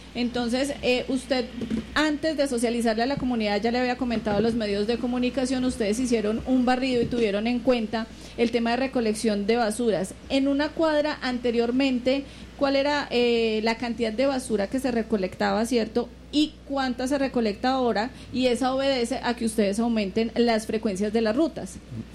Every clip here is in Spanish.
Entonces, usted, antes de socializarle a la comunidad, ya le había comentado a los medios de comunicación, ustedes hicieron un barrido y tuvieron en cuenta el tema de recolección de basuras. En una cuadra anteriormente, ¿cuál era la cantidad de basura que se recolectaba, cierto? ¿Y cuánta se recolecta ahora? Y esa obedece a que ustedes aumenten las frecuencias de las rutas.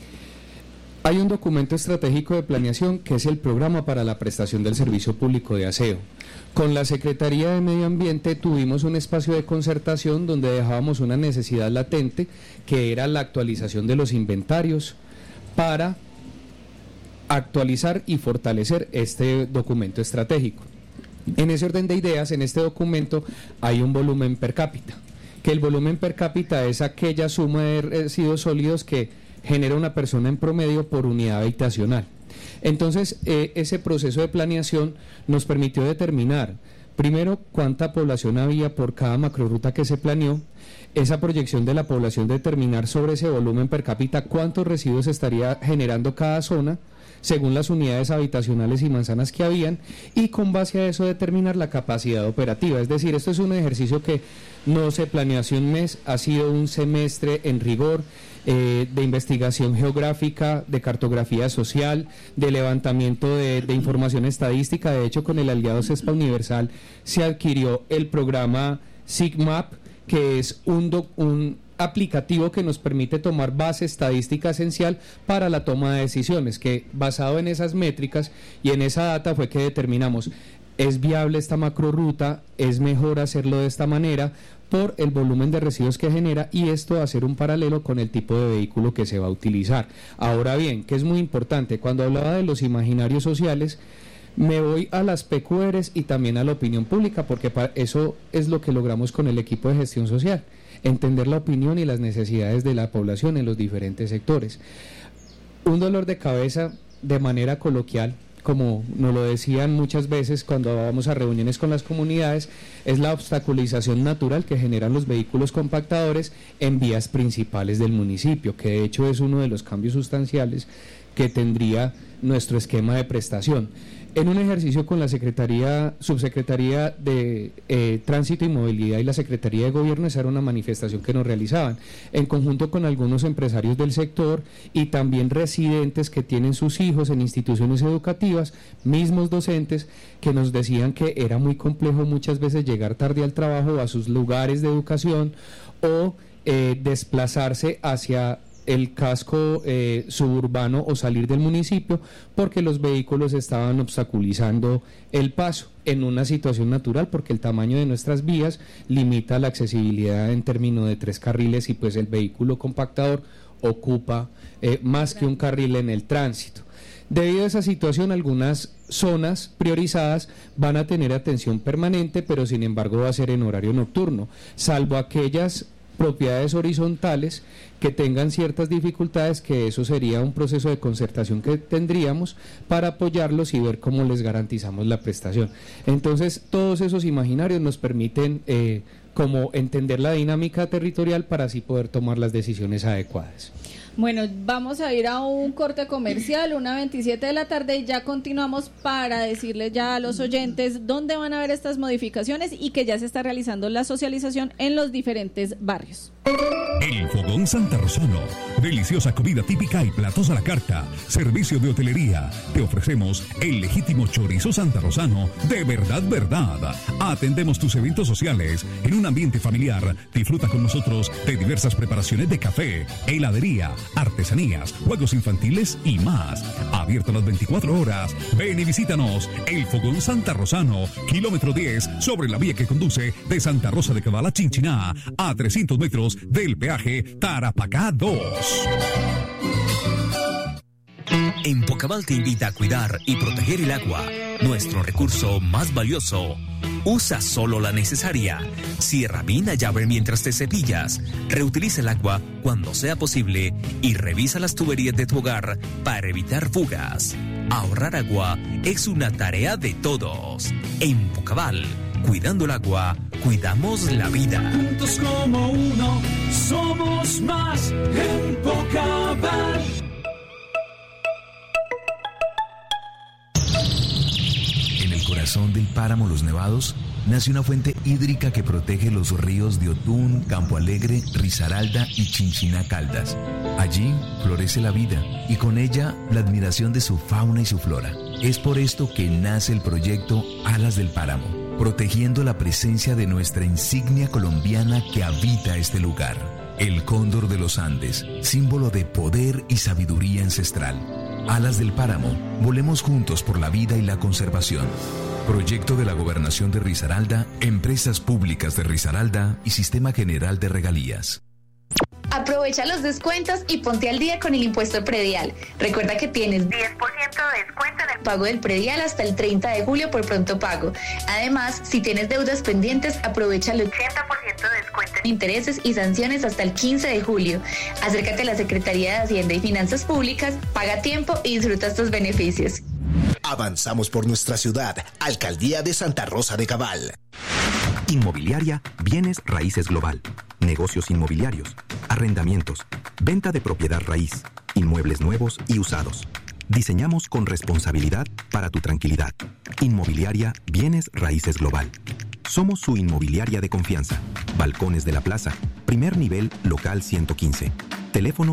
Hay un documento estratégico de planeación que es el Programa para la Prestación del Servicio Público de Aseo. Con la Secretaría de Medio Ambiente tuvimos un espacio de concertación donde dejábamos una necesidad latente, que era la actualización de los inventarios para actualizar y fortalecer este documento estratégico. En ese orden de ideas, en este documento hay un volumen per cápita, que el volumen per cápita es aquella suma de residuos sólidos que genera una persona en promedio por unidad habitacional. Entonces, ese proceso de planeación nos permitió determinar, primero, cuánta población había por cada macrorruta que se planeó, esa proyección de la población, determinar sobre ese volumen per cápita cuántos residuos estaría generando cada zona, según las unidades habitacionales y manzanas que habían, y con base a eso determinar la capacidad operativa. Es decir, esto es un ejercicio que no se planeó hace un mes, ha sido un semestre en rigor, de investigación geográfica, de cartografía social, de levantamiento de información estadística. De hecho, con el aliado CESPA Universal se adquirió el programa SIGMAP, que es un aplicativo que nos permite tomar base estadística esencial para la toma de decisiones, que basado en esas métricas y en esa data fue que determinamos: ¿es viable esta macrorruta? ¿Es mejor hacerlo de esta manera? Por el volumen de residuos que genera, y esto hacer un paralelo con el tipo de vehículo que se va a utilizar. Ahora bien, que es muy importante, cuando hablaba de los imaginarios sociales, me voy a las PQRs y también a la opinión pública, porque eso es lo que logramos con el equipo de gestión social, entender la opinión y las necesidades de la población en los diferentes sectores. Un dolor de cabeza, de manera coloquial, como nos lo decían muchas veces cuando vamos a reuniones con las comunidades, es la obstaculización natural que generan los vehículos compactadores en vías principales del municipio, que de hecho es uno de los cambios sustanciales que tendría nuestro esquema de prestación. En un ejercicio con la Subsecretaría de Tránsito y Movilidad y la Secretaría de Gobierno, esa era una manifestación que nos realizaban, en conjunto con algunos empresarios del sector y también residentes que tienen sus hijos en instituciones educativas, mismos docentes, que nos decían que era muy complejo muchas veces llegar tarde al trabajo o a sus lugares de educación, o desplazarse hacia el casco suburbano o salir del municipio, porque los vehículos estaban obstaculizando el paso en una situación natural, porque el tamaño de nuestras vías limita la accesibilidad en términos de 3 carriles, y pues el vehículo compactador ocupa más que un carril en el tránsito. Debido a esa situación, algunas zonas priorizadas van a tener atención permanente, pero sin embargo va a ser en horario nocturno, salvo aquellas propiedades horizontales que tengan ciertas dificultades, que eso sería un proceso de concertación que tendríamos para apoyarlos y ver cómo les garantizamos la prestación. Entonces, todos esos imaginarios nos permiten como entender la dinámica territorial para así poder tomar las decisiones adecuadas. Bueno, vamos a ir a un corte comercial, 1:27 de la tarde, y ya continuamos para decirles ya a los oyentes dónde van a ver estas modificaciones y que ya se está realizando la socialización en los diferentes barrios. El Fogón Santa Rosano, deliciosa comida típica y platos a la carta, servicio de hotelería. Te ofrecemos el legítimo chorizo santarrosano de verdad. Atendemos tus eventos sociales en un ambiente familiar. Disfruta con nosotros de diversas preparaciones de café, heladería, artesanías, juegos infantiles y más. Abierto las 24 horas. Ven y visítanos. El Fogón Santa Rosano, kilómetro 10, sobre la vía que conduce de Santa Rosa de Cabal a Chinchiná, a 300 metros del peaje Tarapacá 2. En Pocabal te invita a cuidar y proteger el agua, nuestro recurso más valioso. Usa solo la necesaria. Cierra bien la llave mientras te cepillas. Reutiliza el agua cuando sea posible y revisa las tuberías de tu hogar para evitar fugas. Ahorrar agua es una tarea de todos. En Pocabal, cuidando el agua, cuidamos la vida. Juntos como uno, somos más en Pocabal. En el corazón del páramo Los Nevados nace una fuente hídrica que protege los ríos de Otún, Campo Alegre, Risaralda y Chinchiná Caldas. Allí florece la vida y con ella la admiración de su fauna y su flora. Es por esto que nace el proyecto Alas del Páramo, protegiendo la presencia de nuestra insignia colombiana que habita este lugar, el cóndor de los Andes, símbolo de poder y sabiduría ancestral. Alas del Páramo, volemos juntos por la vida y la conservación. Proyecto de la Gobernación de Risaralda, Empresas Públicas de Risaralda y Sistema General de Regalías. Aprovecha los descuentos y ponte al día con el impuesto predial. Recuerda que tienes 10% de descuento en el pago del predial hasta el 30 de julio por pronto pago. Además, si tienes deudas pendientes, aprovecha el 80% de descuento en intereses y sanciones hasta el 15 de julio. Acércate a la Secretaría de Hacienda y Finanzas Públicas, paga a tiempo y disfruta estos beneficios. Avanzamos por nuestra ciudad. Alcaldía de Santa Rosa de Cabal. Inmobiliaria Bienes Raíces Global. Negocios inmobiliarios, arrendamientos, venta de propiedad raíz, inmuebles nuevos y usados. Diseñamos con responsabilidad para tu tranquilidad. Inmobiliaria Bienes Raíces Global. Somos su inmobiliaria de confianza. Balcones de la Plaza, primer nivel, local 115. Teléfono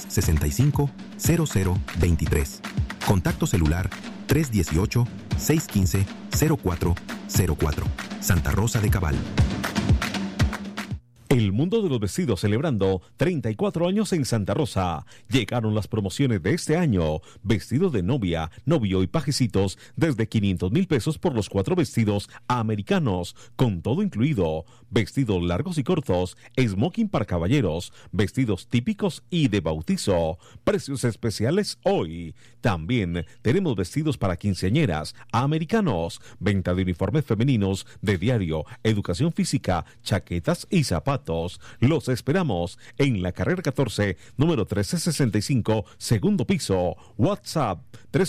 365-0023. Contacto celular 318-615-0404. Santa Rosa de Cabal. El mundo de los vestidos celebrando 34 años en Santa Rosa. Llegaron las promociones de este año. Vestido de novia, novio y pajecitos desde 500,000 pesos por los 4 vestidos americanos, con todo incluido. Vestidos largos y cortos, smoking para caballeros, vestidos típicos y de bautizo. Precios especiales hoy. También tenemos vestidos para quinceañeras americanos. Venta de uniformes femeninos de diario, educación física, chaquetas y zapatos. Los esperamos en la carrera 14, número 1365, segundo piso. WhatsApp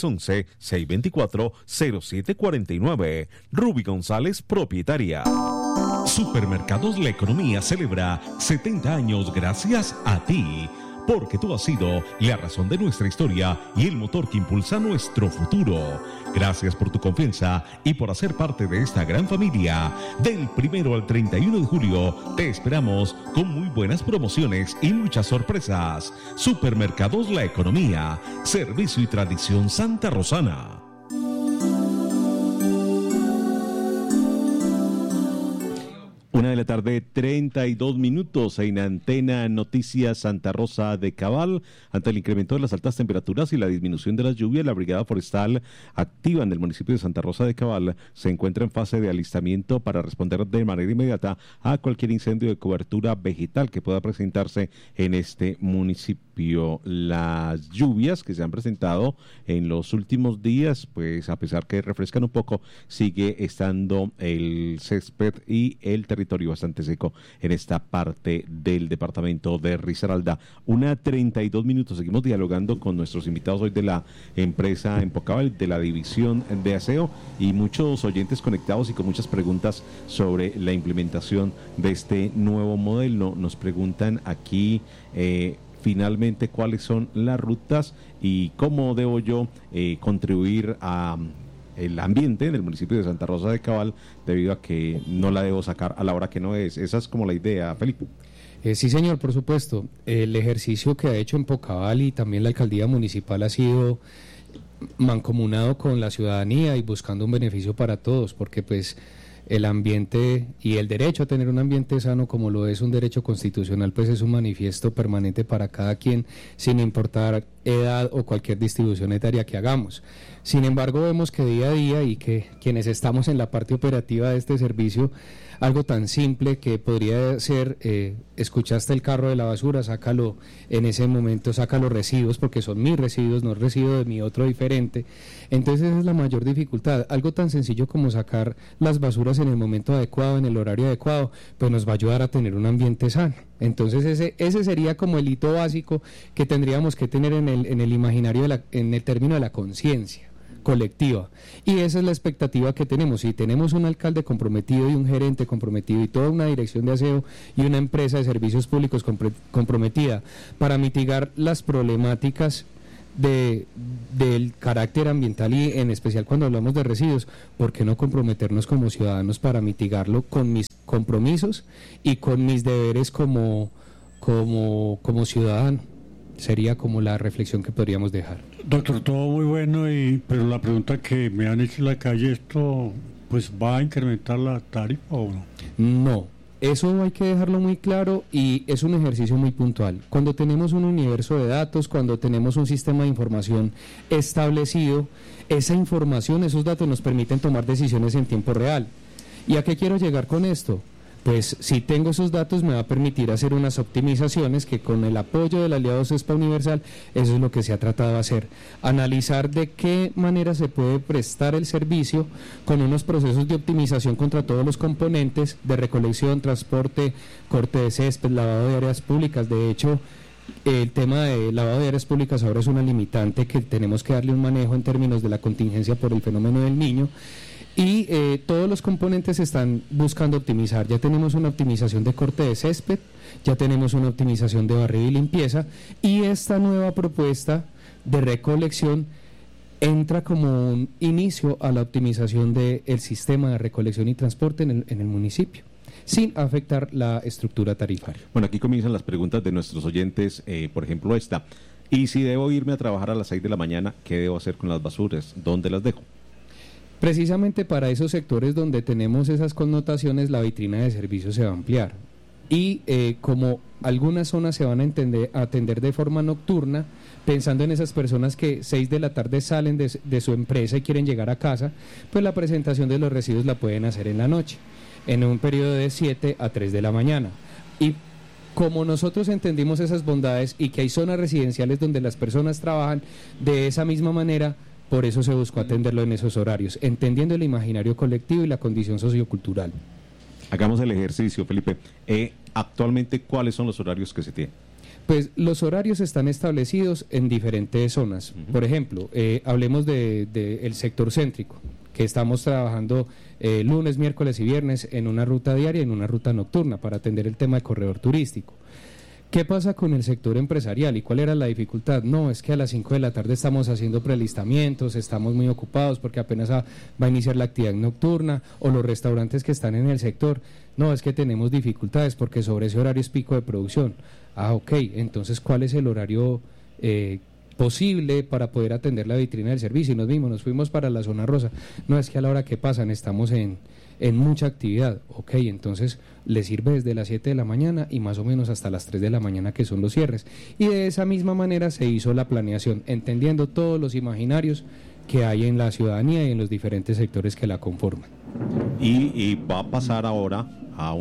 311-624-0749. Ruby González, propietaria. Supermercados La Economía celebra 70 años gracias a ti, porque tú has sido la razón de nuestra historia y el motor que impulsa nuestro futuro. Gracias por tu confianza y por hacer parte de esta gran familia. Del 1 al 31 de julio te esperamos con muy buenas promociones y muchas sorpresas. Supermercados La Economía, servicio y tradición santarrosana. 1:32 en Antena Noticias Santa Rosa de Cabal. Ante el incremento de las altas temperaturas y la disminución de las lluvias, la Brigada Forestal activa en el municipio de Santa Rosa de Cabal se encuentra en fase de alistamiento para responder de manera inmediata a cualquier incendio de cobertura vegetal que pueda presentarse en este municipio. Las lluvias que se han presentado en los últimos días, pues a pesar que refrescan un poco, sigue estando el césped y el territorio bastante seco en esta parte del departamento de Risaralda. 1:32. Seguimos dialogando con nuestros invitados hoy de la empresa Empocabal, de la división de aseo, y muchos oyentes conectados y con muchas preguntas sobre la implementación de este nuevo modelo. Nos preguntan aquí finalmente cuáles son las rutas y cómo debo yo contribuir a el ambiente en el municipio de Santa Rosa de Cabal, debido a que no la debo sacar a la hora que no es. Esa es como la idea, Felipe. Sí, señor, por supuesto. El ejercicio que ha hecho Empocabal y también la alcaldía municipal ha sido mancomunado con la ciudadanía y buscando un beneficio para todos, porque pues el ambiente y el derecho a tener un ambiente sano, como lo es un derecho constitucional, pues es un manifiesto permanente para cada quien, sin importar edad o cualquier distribución etaria que hagamos. Sin embargo, vemos que día a día, y que quienes estamos en la parte operativa de este servicio, algo tan simple que podría ser, escuchaste el carro de la basura, sácalo en ese momento, saca los residuos, porque son mis residuos, no residuos de mi otro diferente. Entonces esa es la mayor dificultad. Algo tan sencillo como sacar las basuras en el momento adecuado, en el horario adecuado, pues nos va a ayudar a tener un ambiente sano. Entonces ese sería como el hito básico que tendríamos que tener en el imaginario, en el término de la conciencia colectiva, y esa es la expectativa que tenemos. Si tenemos un alcalde comprometido y un gerente comprometido y toda una dirección de aseo y una empresa de servicios públicos comprometida para mitigar las problemáticas del carácter ambiental y en especial cuando hablamos de residuos, ¿por qué no comprometernos como ciudadanos para mitigarlo con mis compromisos y con mis deberes como ciudadano? Sería como la reflexión que podríamos dejar. Doctor, todo muy bueno, pero la pregunta que me han hecho en la calle, ¿esto pues va a incrementar la tarifa o no? No, eso hay que dejarlo muy claro y es un ejercicio muy puntual. Cuando tenemos un universo de datos, cuando tenemos un sistema de información establecido, esa información, esos datos nos permiten tomar decisiones en tiempo real. ¿Y a qué quiero llegar con esto? Pues si tengo esos datos me va a permitir hacer unas optimizaciones que con el apoyo del aliado CESPA Universal, eso es lo que se ha tratado de hacer, analizar de qué manera se puede prestar el servicio con unos procesos de optimización contra todos los componentes de recolección, transporte, corte de césped, lavado de áreas públicas. De hecho, el tema de lavado de áreas públicas ahora es una limitante que tenemos que darle un manejo en términos de la contingencia por el fenómeno del Niño. Y todos los componentes están buscando optimizar. Ya tenemos una optimización de corte de césped, ya tenemos una optimización de barrido y limpieza, y esta nueva propuesta de recolección entra como un inicio a la optimización del sistema de recolección y transporte en el municipio, sin afectar la estructura tarifaria. Bueno, aquí comienzan las preguntas de nuestros oyentes, por ejemplo esta. ¿Y si debo irme a trabajar a las 6 de la mañana, qué debo hacer con las basuras? ¿Dónde las dejo? Precisamente para esos sectores donde tenemos esas connotaciones, la vitrina de servicios se va a ampliar. Y como algunas zonas se van a atender de forma nocturna, pensando en esas personas que 6 de la tarde salen de su empresa y quieren llegar a casa, pues la presentación de los residuos la pueden hacer en la noche, en un periodo de 7 a 3 de la mañana. Y como nosotros entendimos esas bondades y que hay zonas residenciales donde las personas trabajan de esa misma manera, por eso se buscó atenderlo en esos horarios, entendiendo el imaginario colectivo y la condición sociocultural. Hagamos el ejercicio, Felipe. Actualmente, ¿cuáles son los horarios que se tienen? Pues los horarios están establecidos en diferentes zonas. Por ejemplo, hablemos del sector céntrico, que estamos trabajando lunes, miércoles y viernes en una ruta diaria y en una ruta nocturna para atender el tema de corredor turístico. ¿Qué pasa con el sector empresarial y cuál era la dificultad? No, es que a las 5 de la tarde estamos haciendo prelistamientos, estamos muy ocupados porque apenas va a iniciar la actividad nocturna, o los restaurantes que están en el sector, no, es que tenemos dificultades porque sobre ese horario es pico de producción. Ah, ok, entonces ¿cuál es el horario posible para poder atender la vitrina del servicio? Y nos fuimos para la zona rosa. No, es que a la hora que pasan estamos en mucha actividad. Ok, entonces le sirve desde las 7 de la mañana y más o menos hasta las 3 de la mañana, que son los cierres. Y de esa misma manera se hizo la planeación, entendiendo todos los imaginarios que hay en la ciudadanía y en los diferentes sectores que la conforman. Y va a pasar ahora a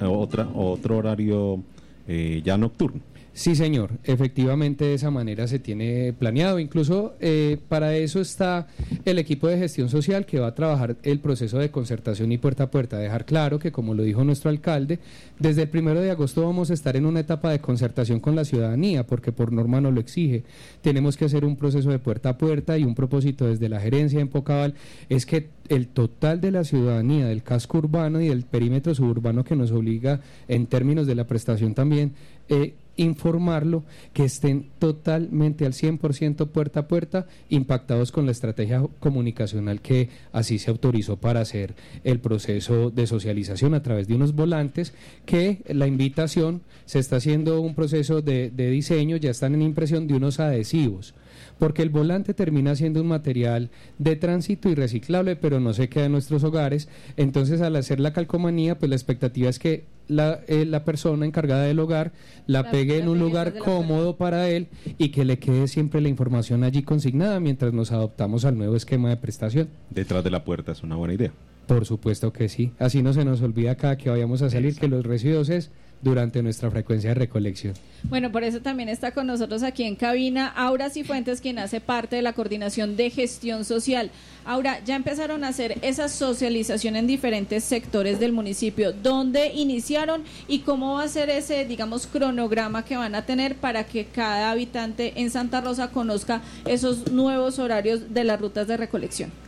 otro horario ya nocturno. Sí, señor, efectivamente de esa manera se tiene planeado. Incluso para eso está el equipo de gestión social que va a trabajar el proceso de concertación y puerta a puerta. Dejar claro que, como lo dijo nuestro alcalde, desde el 1 de agosto vamos a estar en una etapa de concertación con la ciudadanía, porque por norma nos lo exige. Tenemos que hacer un proceso de puerta a puerta, y un propósito desde la gerencia en Pocabal es que el total de la ciudadanía del casco urbano y del perímetro suburbano, que nos obliga en términos de la prestación también, informarlo, que estén totalmente al 100% puerta a puerta, impactados con la estrategia comunicacional que así se autorizó para hacer el proceso de socialización a través de unos volantes, que la invitación se está haciendo un proceso de diseño, ya están en impresión, de unos adhesivos, porque el volante termina siendo un material de tránsito y reciclable, pero no se queda en nuestros hogares. Entonces, al hacer la calcomanía, pues la expectativa es que la persona encargada del hogar la pegue en un lugar cómodo para él y que le quede siempre la información allí consignada mientras nos adoptamos al nuevo esquema de prestación. Detrás de la puerta es una buena idea. Por supuesto que sí, así no se nos olvida cada que vayamos a salir que los residuos es durante nuestra frecuencia de recolección. Bueno, por eso también está con nosotros aquí en cabina Aura Cifuentes, quien hace parte de la coordinación de gestión social. Aura, ya empezaron a hacer esa socialización en diferentes sectores del municipio. ¿Dónde iniciaron y cómo va a ser ese, digamos, cronograma que van a tener para que cada habitante en Santa Rosa conozca esos nuevos horarios de las rutas de recolección?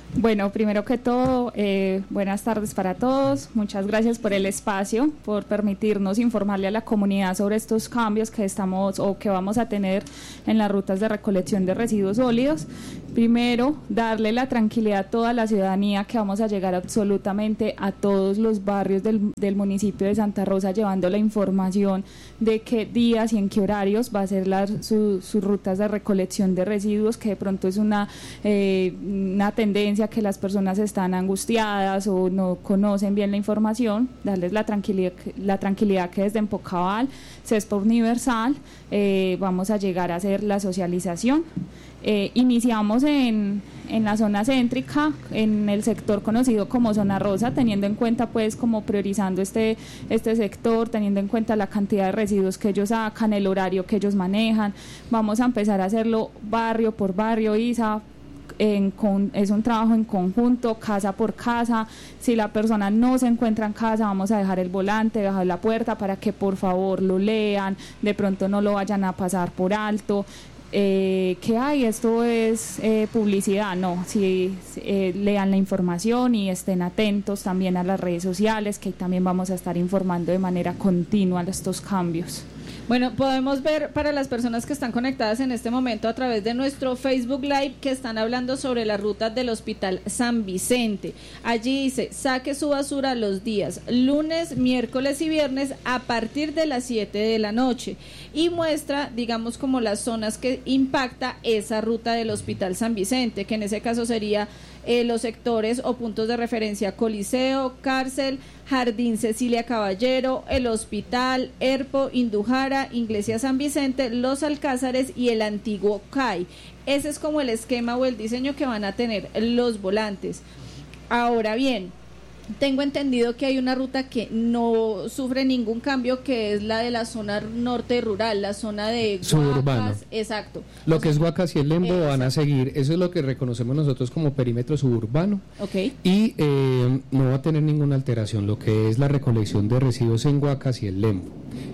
Bueno, primero que todo, buenas tardes para todos. Muchas gracias por el espacio, por permitirnos informarle a la comunidad sobre estos cambios que estamos o que vamos a tener en las rutas de recolección de residuos sólidos. Primero, darle la tranquilidad a toda la ciudadanía que vamos a llegar absolutamente a todos los barrios del municipio de Santa Rosa, llevando la información de qué días y en qué horarios va a ser sus rutas de recolección de residuos, que de pronto es una tendencia que las personas están angustiadas o no conocen bien la información. Darles la tranquilidad que desde Empocabal, Cespa Universal, vamos a llegar a hacer la socialización. Iniciamos en la zona céntrica, en el sector conocido como Zona Rosa, teniendo en cuenta pues como priorizando este sector, teniendo en cuenta la cantidad de residuos que ellos sacan, el horario que ellos manejan. Vamos a empezar a hacerlo barrio por barrio, Isa. Es un trabajo en conjunto, casa por casa. Si la persona no se encuentra en casa, vamos a dejar el volante, dejar la puerta para que por favor lo lean, de pronto no lo vayan a pasar por alto. ¿Qué hay? Esto es publicidad, no, si lean la información y estén atentos también a las redes sociales, que también vamos a estar informando de manera continua de estos cambios. Bueno, podemos ver para las personas que están conectadas en este momento a través de nuestro Facebook Live que están hablando sobre las rutas del Hospital San Vicente. Allí dice, saque su basura los días lunes, miércoles y viernes a partir de las 7 de la noche y muestra, digamos, como las zonas que impacta esa ruta del Hospital San Vicente, que en ese caso sería los sectores o puntos de referencia Coliseo, Cárcel, Jardín Cecilia Caballero, el Hospital, Erpo, Indujara, Iglesia San Vicente, Los Alcázares y el antiguo CAI. Ese es como el esquema o el diseño que van a tener los volantes. Ahora bien, tengo entendido que hay una ruta que no sufre ningún cambio, que es la de la zona norte rural, la zona de suburbano. Guacas, exacto. Lo que es Guacas y el Lembo van a seguir, eso es lo que reconocemos nosotros como perímetro suburbano. Okay. Y no va a tener ninguna alteración lo que es la recolección de residuos en Guacas y el Lembo,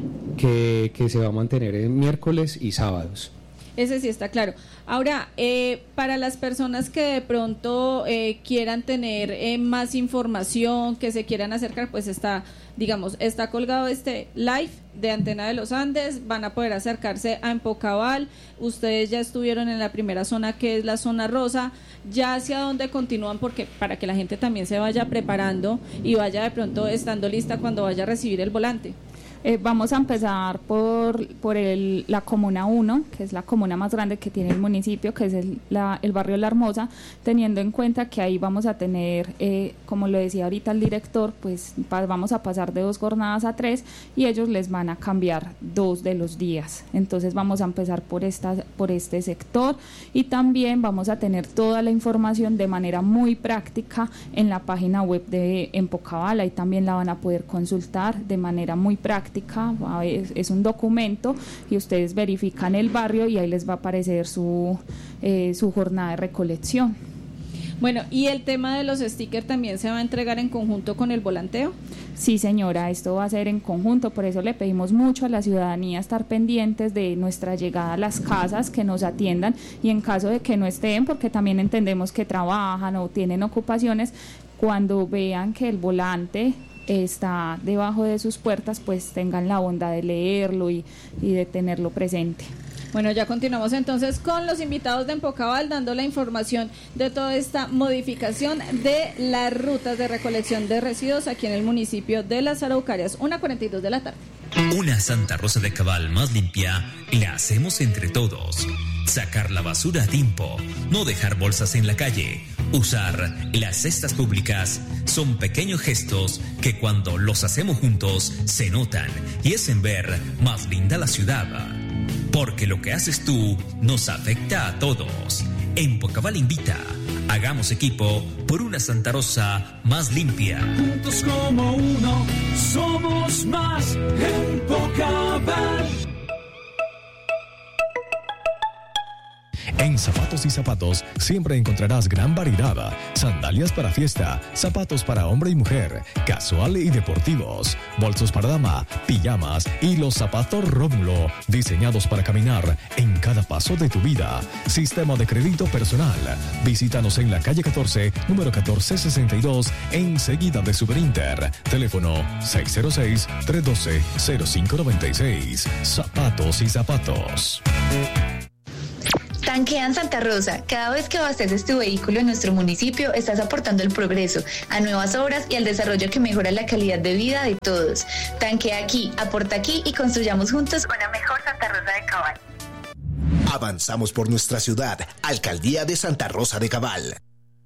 que se va a mantener en miércoles y sábados. Ese sí está claro. Ahora, para las personas que de pronto quieran tener más información, que se quieran acercar, pues está colgado este live de Antena de los Andes, van a poder acercarse a Empocabal. Ustedes ya estuvieron en la primera zona, que es la zona rosa. Ya hacia dónde continúan, porque para que la gente también se vaya preparando y vaya de pronto estando lista cuando vaya a recibir el volante. Vamos a empezar por la Comuna 1, que es la comuna más grande que tiene el municipio, que es el barrio La Hermosa, teniendo en cuenta que ahí vamos a tener, como lo decía ahorita el director, pues vamos a pasar de 2 jornadas a 3 y ellos les van a cambiar 2 de los días. Entonces vamos a empezar por este sector y también vamos a tener toda la información de manera muy práctica en la página web de Empocabal. Ahí también la van a poder consultar de manera muy práctica. Es un documento y ustedes verifican el barrio y ahí les va a aparecer su jornada de recolección. Bueno, ¿y el tema de los stickers también se va a entregar en conjunto con el volanteo? Sí, señora, esto va a ser en conjunto, por eso le pedimos mucho a la ciudadanía estar pendientes de nuestra llegada a las casas, que nos atiendan y en caso de que no estén, porque también entendemos que trabajan o tienen ocupaciones, cuando vean que el volante está debajo de sus puertas, pues tengan la bondad de leerlo y de tenerlo presente. Bueno, ya continuamos entonces con los invitados de Empocabal dando la información de toda esta modificación de las rutas de recolección de residuos aquí en el municipio de Las Araucarias, 1:42 de la tarde. Una Santa Rosa de Cabal más limpia la hacemos entre todos. Sacar la basura a tiempo, no dejar bolsas en la calle, usar las cestas públicas son pequeños gestos que cuando los hacemos juntos se notan y hacen ver más linda la ciudad. Porque lo que haces tú nos afecta a todos. Empocabal invita. Hagamos equipo por una Santa Rosa más limpia. Juntos como uno, somos más Empocabal. En En Zapatos y Zapatos siempre encontrarás gran variedad. Sandalias para fiesta, zapatos para hombre y mujer, casual y deportivos, bolsos para dama, pijamas y los zapatos Rómulo, diseñados para caminar en cada paso de tu vida. Sistema de crédito personal. Visítanos en la calle 14, número 1462, enseguida de Superinter. Teléfono 606-312-0596. Zapatos y Zapatos. Tanquea en Santa Rosa. Cada vez que abasteces tu vehículo en nuestro municipio, estás aportando al progreso, a nuevas obras y al desarrollo que mejora la calidad de vida de todos. Tanquea aquí, aporta aquí y construyamos juntos una mejor Santa Rosa de Cabal. Avanzamos por nuestra ciudad. Alcaldía de Santa Rosa de Cabal.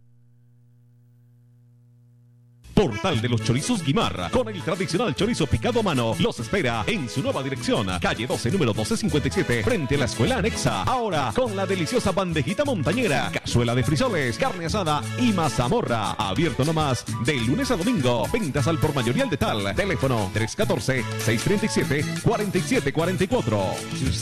Portal de los Chorizos Guimar, con el tradicional chorizo picado a mano, los espera en su nueva dirección, calle 12, número 1257, frente a la escuela anexa. Ahora, con la deliciosa bandejita montañera, cazuela de frijoles, carne asada y mazamorra. Abierto nomás de lunes a domingo. Ventas al por mayor y al detal. Teléfono 314-637-4744.